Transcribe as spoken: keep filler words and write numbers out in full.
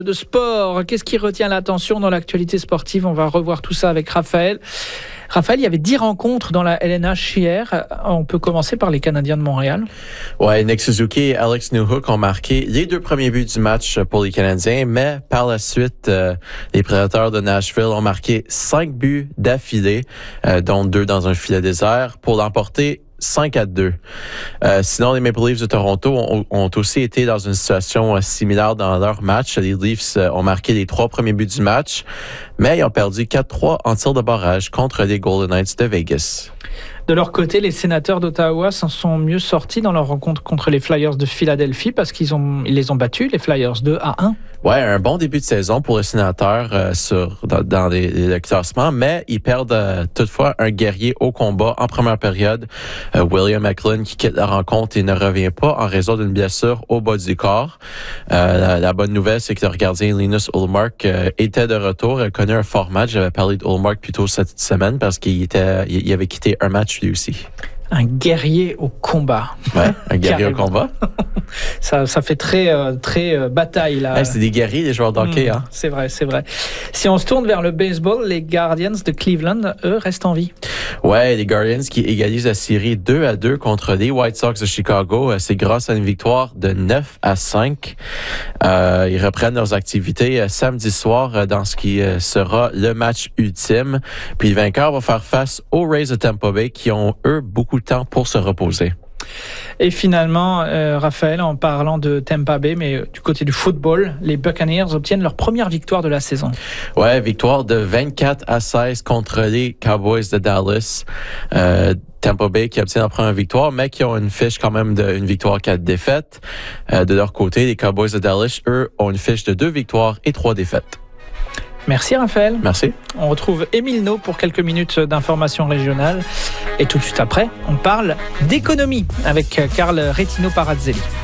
De sport, qu'est-ce qui retient l'attention dans l'actualité sportive? On va revoir tout ça avec Raphaël. Raphaël, il y avait dix rencontres dans la L N H hier. On peut commencer par les Canadiens de Montréal. Ouais, Nick Suzuki et Alex Newhook ont marqué les deux premiers buts du match pour les Canadiens, mais par la suite, euh, les Prédateurs de Nashville ont marqué cinq buts d'affilée, euh, dont deux dans un filet désert, pour l'emporter cinq à deux. Euh, sinon, les Maple Leafs de Toronto ont, ont aussi été dans une situation euh, similaire dans leur match. Les Leafs euh, ont marqué les trois premiers buts du match, mais ils ont perdu quatre trois en tir de barrage contre les Golden Knights de Vegas. De leur côté, les Sénateurs d'Ottawa s'en sont mieux sortis dans leur rencontre contre les Flyers de Philadelphie parce qu'ils ont, ils les ont battus, les Flyers deux à un. Ouais, un bon début de saison pour les Sénateurs euh, sur, dans, dans les, les classements, mais ils perdent euh, toutefois un guerrier au combat en première période. Euh, William McLean qui quitte la rencontre et ne revient pas en raison d'une blessure au bas du corps. Euh, la, la bonne nouvelle, c'est que le gardien Linus Ullmark euh, était de retour. Il a connu un fort match. J'avais parlé de Ullmark plus tôt cette semaine parce qu'il était, il, il avait quitté un match lui aussi. Un guerrier au combat. Ouais, un guerrier au combat. ça, ça fait très, euh, très euh, bataille là. Hey, c'est des guerriers, les joueurs d'hockey. Mmh, hein. C'est vrai, c'est vrai. Si on se tourne vers le baseball, les Guardians de Cleveland, eux, restent en vie. Ouais, les Guardians qui égalisent la série deux à deux contre les White Sox de Chicago. C'est grâce à une victoire de neuf à cinq. Euh, ils reprennent leurs activités samedi soir dans ce qui sera le match ultime. Puis le vainqueur va faire face aux Rays de Tampa Bay qui ont, eux, beaucoup de temps pour se reposer. Et finalement, euh, Raphaël, en parlant de Tampa Bay, mais euh, du côté du football, les Buccaneers obtiennent leur première victoire de la saison. Ouais, victoire de vingt-quatre à seize contre les Cowboys de Dallas. Euh, Tampa Bay qui obtient leur première victoire, mais qui ont une fiche quand même d'une victoire, quatre défaites. Euh, de leur côté, les Cowboys de Dallas, eux, ont une fiche de deux victoires et trois défaites. Merci Raphaël. Merci. On retrouve Émile No pour quelques minutes d'information régionale. Et tout de suite après, on parle d'économie avec Carl Retino Parazzelli.